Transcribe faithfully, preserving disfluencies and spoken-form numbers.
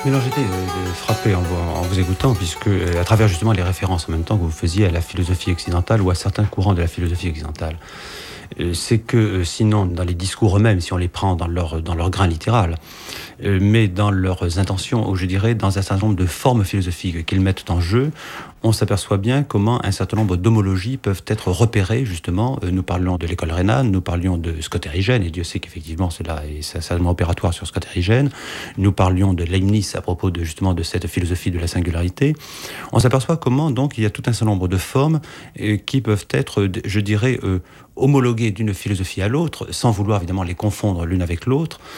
Mais alors j'étais euh, frappé en vous, en vous écoutant, puisque euh, à travers justement les références en même temps que vous faisiez à la philosophie occidentale ou à certains courants de la philosophie occidentale, euh, c'est que euh, sinon dans les discours eux-mêmes, si on les prend dans leur, dans leur grain littéral, euh, mais dans leurs intentions, ou je dirais dans un certain nombre de formes philosophiques qu'ils mettent en jeu, on s'aperçoit bien comment un certain nombre d'homologies peuvent être repérées, justement. Euh, nous parlions de l'école Renan, nous parlions de Scott Erigen, et Dieu sait qu'effectivement cela est certainement opératoire sur Scott Erigen. Nous parlions de Leibniz à propos de, justement, de cette philosophie de la singularité. On s'aperçoit comment, donc, il y a tout un certain nombre de formes euh, qui peuvent être, je dirais, euh, homologuées d'une philosophie à l'autre, sans vouloir évidemment les confondre l'une avec l'autre,